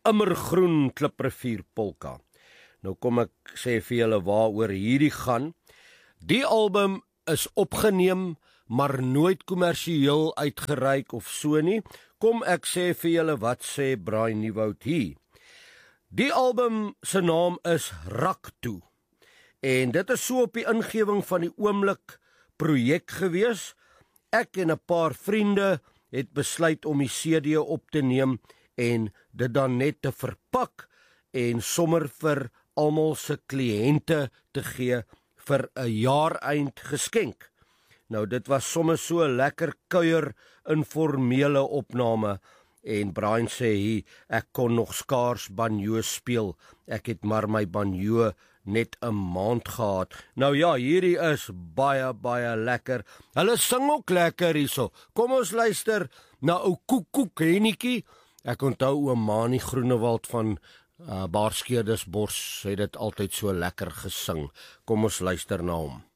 immergroen Kliprivier polka. Nou kom ek sê vir julle waaroor hierdie gaan. Die album is opgeneem, maar nooit kommersieel uitgereik of so nie. Kom ek sê vir julle wat sê Braai Nieuwoud hier. Die album se naam is Rak Toe. En dit is so op die ingewing van die oomblik projek gewees. Ek en 'n paar vriende het besluit om die CD op te neem en dit dan net te verpak en sommer vir almal se kliënte te gee vir 'n jaareind geskenk. Nou dit was sommer so 'n lekker kuier informele opname en Brian sê hier, ek kon nog skaars banjo speel. Ek het maar my banjo net 'n maand gehad. Nou ja, hierdie is baie lekker. Hulle sing ook lekker hierso. Kom ons luister na ou Koekoek Hennetjie. Ek onthou oom Manie Groenewald van Baarskeerdersbos het dit altyd so lekker gesing. Kom ons luister na hom.